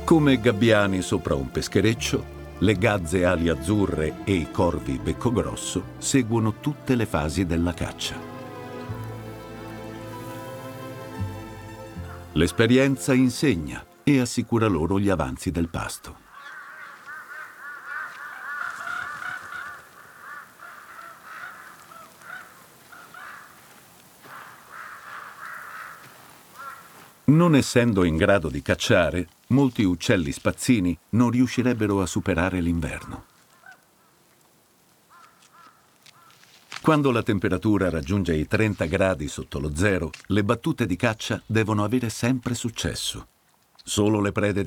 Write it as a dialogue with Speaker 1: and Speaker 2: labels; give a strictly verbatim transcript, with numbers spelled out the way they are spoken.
Speaker 1: Come gabbiani sopra un peschereccio, le gazze ali azzurre e i corvi becco grosso seguono tutte le fasi della caccia. L'esperienza insegna e assicura loro gli avanzi del pasto. Non essendo in grado di cacciare, molti uccelli spazzini non riuscirebbero a superare l'inverno. Quando la temperatura raggiunge i trenta gradi sotto lo zero, le battute di caccia devono avere sempre successo. Solo le prede